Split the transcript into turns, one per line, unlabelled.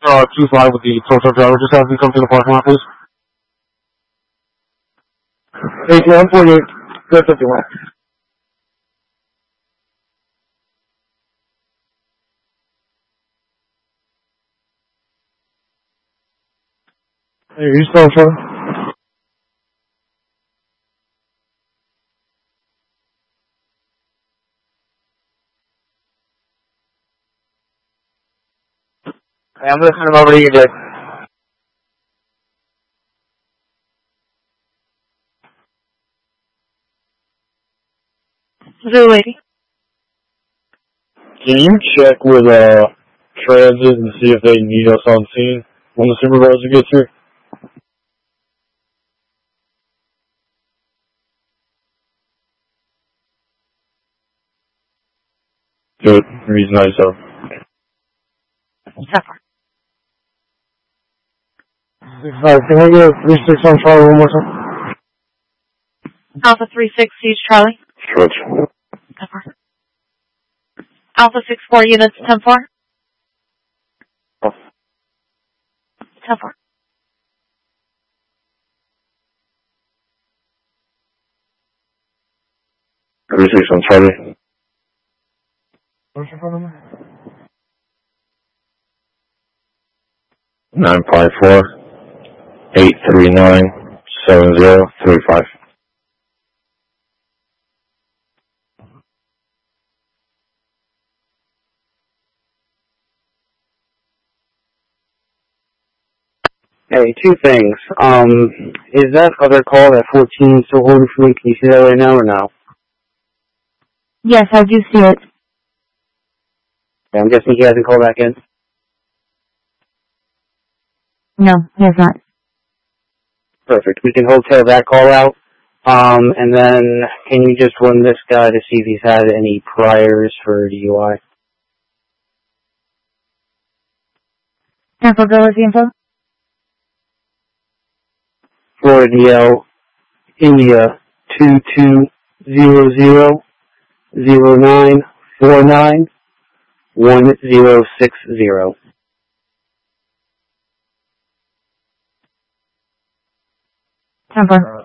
2-5 with the tow truck driver. Just have him come to the parking lot, please.
8148, good 51.
Hey, you still sure?
Hey, I'm listening over to you, Dick.
Zoo lady.
Can you check with Transit and see if they need us on scene when the supervisor gets here? Good. He's nice, though.
Suffer.
6-5, can I get 3-6 on Charlie one more time?
Alpha 3-6, siege Charlie.
Stretch.
Suffer. Alpha 6-4 units, 10-4.
Oh.
10-4.
Six on Charlie. What's your phone number? 954-839-7035.
Hey, two things. Is that other call, that 14, still holding for me? Can you see that right now or no?
Yes, I do see it.
Okay, I'm guessing he hasn't called back in.
No, he has not.
Perfect. We can hotel that call out. And then can you just run this guy to see if he's had any priors for DUI?
10-4, go with the info.
Florida India 220009491060.
10-4.